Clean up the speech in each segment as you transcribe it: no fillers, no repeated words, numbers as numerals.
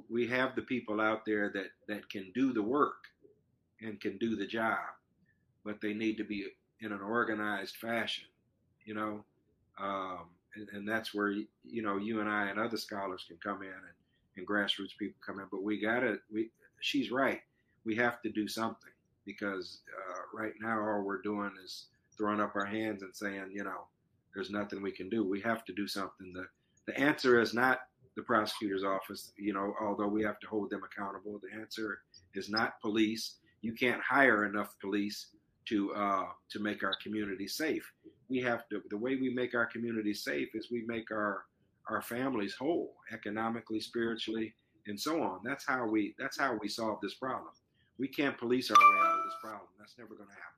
we have the people out there that can do the work and can do the job, but they need to be in an organized fashion, you know. And that's where you and I and other scholars can come in, and grassroots people come in. But she's right. We have to do something, because right now all we're doing is throwing up our hands and saying, there's nothing we can do. We have to do something. The answer is not the prosecutor's office, although we have to hold them accountable. The answer is not police. You can't hire enough police to make our community safe. We have to. The way we make our community safe is we make our families whole, economically, spiritually, and so on. That's how we solve this problem. We can't police our way out of this problem. That's never going to happen.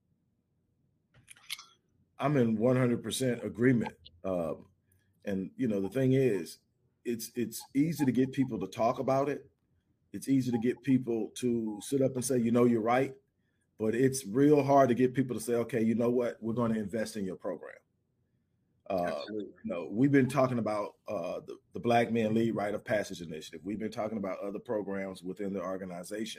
I'm in 100% agreement. And the thing is, it's easy to get people to talk about it. It's easy to get people to sit up and say, you're right. But it's real hard to get people to say, okay, you know what? We're going to invest in your program. We've been talking about the Black Men Lead Rite of Passage Initiative. We've been talking about other programs within the organization.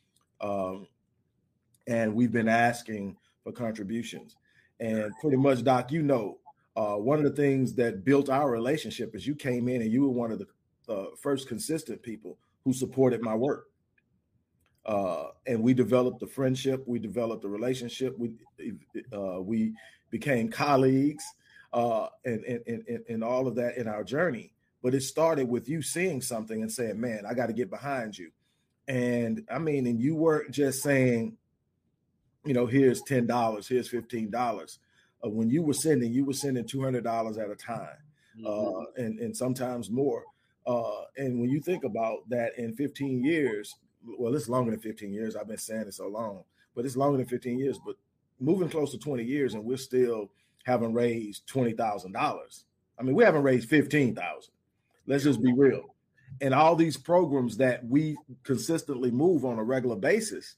And we've been asking for contributions. And pretty much, Doc, one of the things that built our relationship is you came in and you were one of the first consistent people who supported my work. And we developed the friendship, we developed the relationship, we became colleagues, and all of that in our journey. But it started with you seeing something and saying, man, I got to get behind you. And you weren't just saying, here's $10, here's $15. When you were sending $200 at a time, and sometimes more. And when you think about that, in 15 years, well, it's longer than 15 years. I've been saying it so long, but it's longer than 15 years, but moving close to 20 years, and we're still haven't raised $20,000. We haven't raised 15,000. Let's just be real. And all these programs that we consistently move on a regular basis,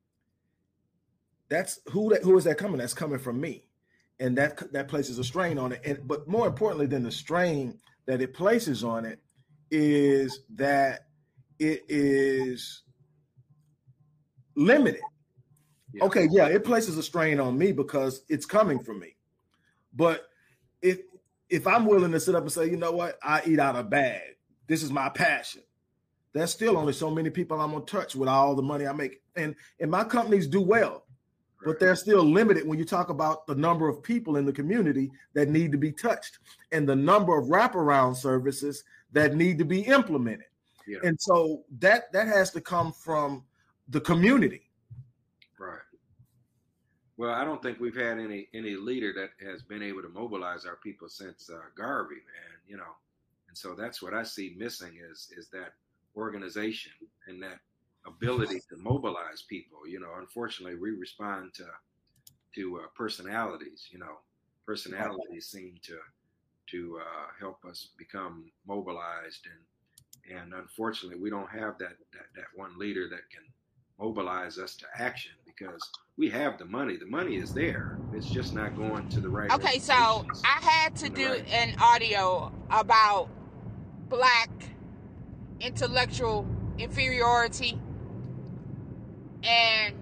that's who is that coming? That's coming from me. And that places a strain on it. But more importantly than the strain that it places on it is that it is limited. Yeah. Okay, yeah, it places a strain on me because it's coming from me. But if I'm willing to sit up and say, you know what, I eat out of bag, this is my passion, there's still only so many people I'm gonna touch with all the money I make. And my companies do well, but they're still limited when you talk about the number of people in the community that need to be touched and the number of wraparound services that need to be implemented. Yeah. And so that has to come from the community. Right. Well, I don't think we've had any leader that has been able to mobilize our people since Garvey, man, and so that's what I see missing is that organization and that ability to mobilize people. Unfortunately, we respond to personalities. Personalities seem to help us become mobilized, and unfortunately, we don't have that one leader that can mobilize us to action, because we have the money. The money is there. It's just not going to the right. Okay, so I had to do an audio about Black intellectual inferiority and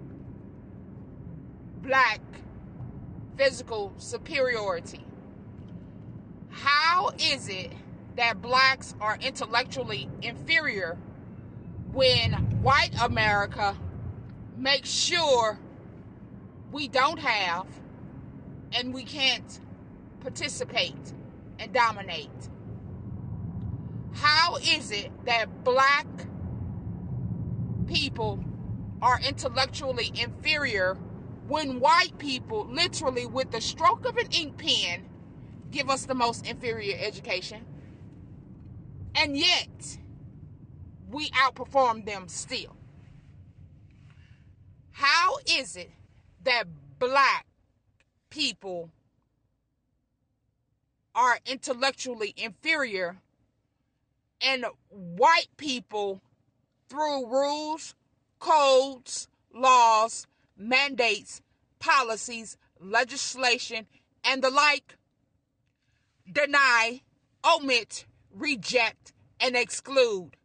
Black physical superiority. How is it that Blacks are intellectually inferior when white America makes sure we don't have and we can't participate and dominate? How is it that Black people are intellectually inferior when white people, literally with the stroke of an ink pen, give us the most inferior education? And yet, we outperform them still. How is it that Black people are intellectually inferior and white people, through rules, codes, laws, mandates, policies, legislation, and the like, deny, omit, reject, and exclude